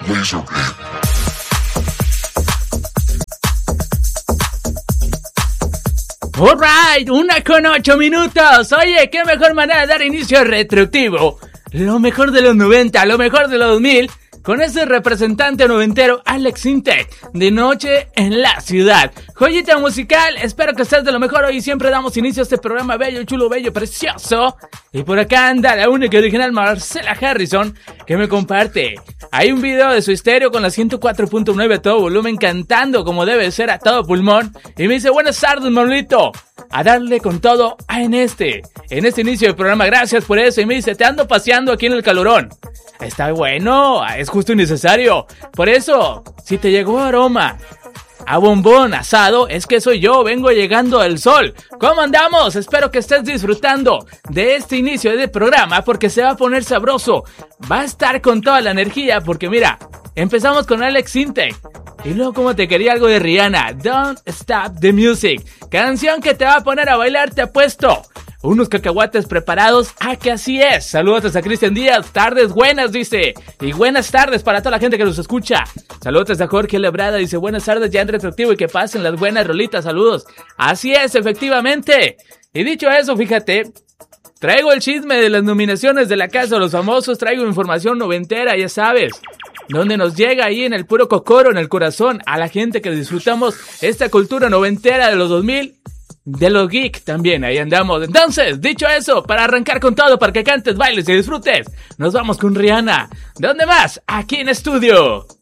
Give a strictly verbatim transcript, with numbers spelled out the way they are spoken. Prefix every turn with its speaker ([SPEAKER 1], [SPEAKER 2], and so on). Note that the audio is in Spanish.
[SPEAKER 1] Laserbeam.
[SPEAKER 2] Alright, una con ocho minutos. Oye, qué mejor manera de dar inicio retroactivo. Lo mejor de los noventa, lo mejor de los dos mil. Con ese representante noventero, Alex Intec, de Noche en la Ciudad. Joyita musical, espero que estés de lo mejor. Hoy siempre damos inicio a este programa bello, chulo, bello, precioso. Y por acá anda la única original Marcela Harrison, que me comparte. Hay un video de su estéreo con la ciento cuatro punto nueve a todo volumen, cantando como debe ser a todo pulmón. Y me dice, buenas tardes, Manolito. A darle con todo en este, en este inicio del programa. Gracias por eso. Y me dice, te ando paseando aquí en el calorón. Está bueno, es justo y necesario. Por eso, si te llegó aroma a bombón asado, es que soy yo, vengo llegando al sol. ¿Cómo andamos? Espero que estés disfrutando de este inicio de programa, porque se va a poner sabroso. Va a estar con toda la energía, porque mira, empezamos con Alex Intec. Y luego, como te quería, algo de Rihanna, Don't Stop the Music. Canción que te va a poner a bailar, te apuesto. Unos cacahuates preparados, ah, que así es. Saludos a Cristian Díaz, tardes buenas, dice. Y buenas tardes para toda la gente que nos escucha. Saludos a Jorge Lebrada, dice, buenas tardes ya en retroactivo y que pasen las buenas rolitas, saludos. Así es, efectivamente. Y dicho eso, fíjate, traigo el chisme de las nominaciones de la Casa de los Famosos, traigo información noventera, ya sabes. Donde nos llega ahí en el puro cocoro, en el corazón, a la gente que disfrutamos esta cultura noventera de los dos mil. De los geek también, ahí andamos. Entonces, dicho eso, para arrancar con todo, para que cantes, bailes y disfrutes, nos vamos con Rihanna. ¿De dónde más? Aquí en estudio.